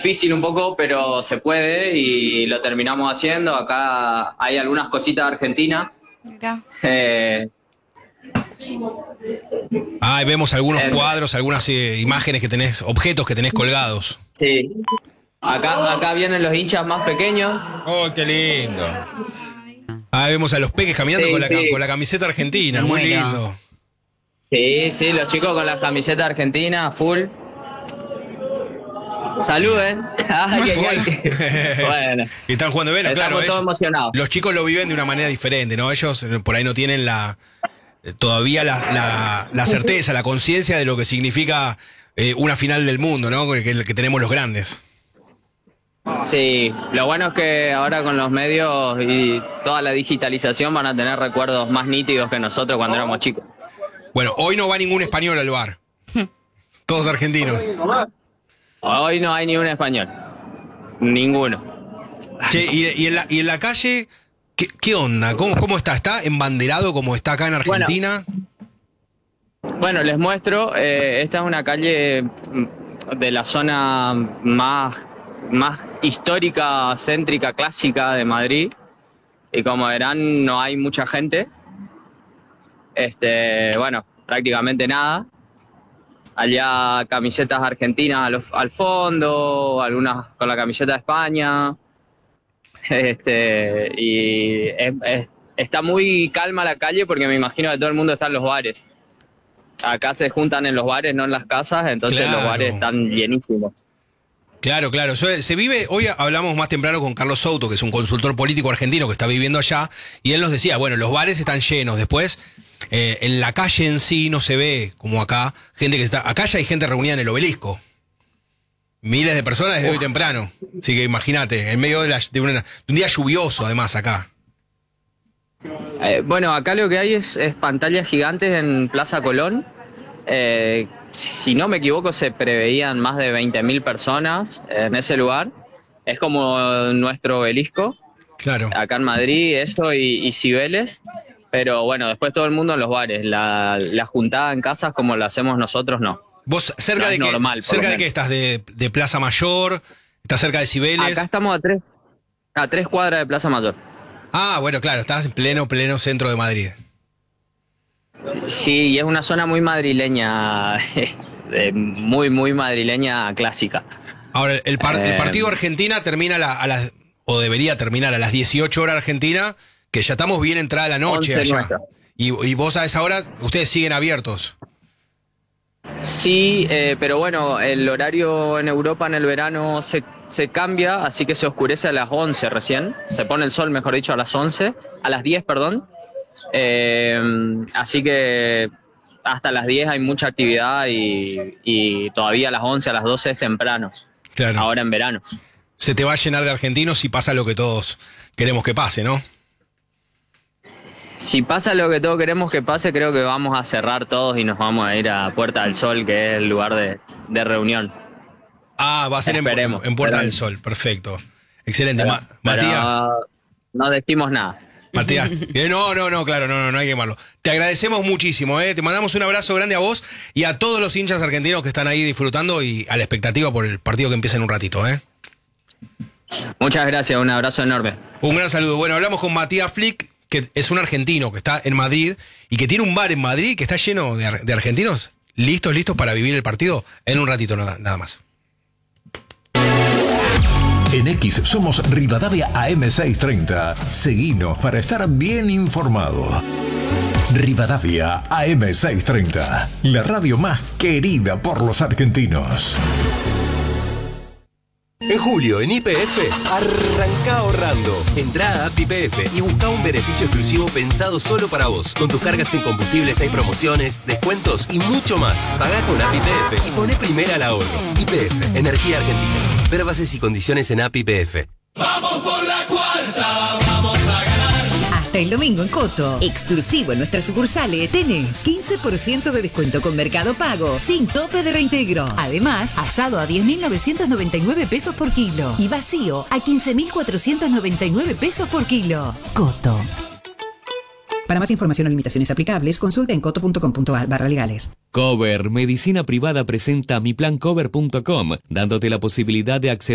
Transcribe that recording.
difícil un poco, pero se puede y lo terminamos haciendo. Acá hay algunas cositas de Argentina. Mirá. Ahí vemos algunos Eh, cuadros, algunas imágenes que tenés, objetos que tenés colgados. Sí. Acá vienen los hinchas más pequeños. ¡Oh, qué lindo! Ahí vemos a los peques caminando Sí, con sí. con la camiseta argentina, muy Bueno. lindo. Sí, los chicos con la camiseta argentina, full. Saluden. Ay, ay, ay. Bueno. Y están jugando bien, claro. Estamos todos emocionados. Los chicos lo viven de una manera diferente, ¿no? Ellos por ahí no tienen todavía la certeza, la conciencia de lo que significa una final del mundo, ¿no? Que tenemos los grandes. Sí, lo bueno es que ahora con los medios y toda la digitalización van a tener recuerdos más nítidos que nosotros cuando éramos chicos. Bueno, hoy no va ningún español al bar. Todos argentinos. Hoy no hay ni un español. Ninguno. Che, y en la calle, ¿qué onda? ¿Cómo está? ¿Está embanderado como está acá en Argentina? Bueno, les muestro. Esta es una calle de la zona más histórica, céntrica, clásica de Madrid. Y como verán, no hay mucha gente. Bueno, prácticamente nada. Allá camisetas argentinas al fondo, algunas con la camiseta de España. Y está muy calma la calle porque me imagino que todo el mundo está en los bares. Acá se juntan en los bares, no en las casas, entonces Claro. los bares están llenísimos. Claro. Se vive, hoy hablamos más temprano con Carlos Souto, que es un consultor político argentino que está viviendo allá, y él nos decía, bueno, los bares están llenos, después en la calle en sí no se ve como acá, gente que está, acá ya hay gente reunida en el Obelisco, miles de personas desde hoy temprano, así que imagínate, en medio de un día lluvioso además acá. Bueno, acá lo que hay es pantallas gigantes en Plaza Colón. Si no me equivoco, se preveían más de 20.000 personas en ese lugar. Es como nuestro Obelisco, Claro. acá en Madrid, eso y Cibeles. Pero bueno, después todo el mundo en los bares. La juntada en casas como la hacemos nosotros, no. ¿Vos cerca No de es qué? normal, por ¿Cerca lo de qué menos. estás? ¿De Plaza Mayor? ¿Estás cerca de Cibeles? Acá estamos a 3 cuadras de Plaza Mayor. Ah, bueno, claro, estás en pleno centro de Madrid. Sí, y es una zona muy madrileña, muy madrileña clásica. Ahora, el partido Argentina termina o debería terminar a las 18 horas Argentina, que ya estamos bien entrada la noche 11 allá. nuestra. Y vos a esa hora, ustedes siguen abiertos. Sí, pero bueno, el horario en Europa en el verano se cambia, así que se oscurece a las 11 recién. Se pone el sol, mejor dicho, a las 10, perdón. Así que hasta las 10 hay mucha actividad y todavía a las 11, a las 12 es temprano, Claro. ahora en verano. Se te va a llenar de argentinos si pasa lo que todos queremos que pase, ¿no? Si pasa lo que todos queremos que pase, creo que vamos a cerrar todos y nos vamos a ir a Puerta del Sol, que es el lugar de reunión. Ah, va a ser Esperemos, en Puerta del esperemos. Sol, perfecto. Excelente. Pero Matías. no decimos nada. Matías, no, claro, no hay que quemarlo. Te agradecemos muchísimo, te mandamos un abrazo grande a vos y a todos los hinchas argentinos que están ahí disfrutando y a la expectativa por el partido que empieza en un ratito, Muchas gracias, un abrazo enorme. Un gran saludo. Bueno, hablamos con Matías Flick, que es un argentino que está en Madrid y que tiene un bar en Madrid que está lleno de argentinos listos para vivir el partido en un ratito nada más. En X somos Rivadavia AM630. Seguinos para estar bien informado. Rivadavia AM630, la radio más querida por los argentinos. En julio, en YPF, arranca ahorrando. Entrá a App YPF y busca un beneficio exclusivo pensado solo para vos. Con tus cargas en combustibles hay promociones, descuentos y mucho más. Pagá con App YPF y poné primera al ahorro. YPF, Energía Argentina. Ver bases y condiciones en App YPF. Vamos por la cuarta, vamos a ganar. Hasta el domingo en Coto, exclusivo en nuestras sucursales, tenés 15% de descuento con Mercado Pago, sin tope de reintegro. Además, asado a 10.999 pesos por kilo y vacío a 15.499 pesos por kilo. Coto. Para más información o limitaciones aplicables, consulta en coto.com.ar/legales. Cover Medicina Privada presenta miplancover.com, dándote la posibilidad de acceder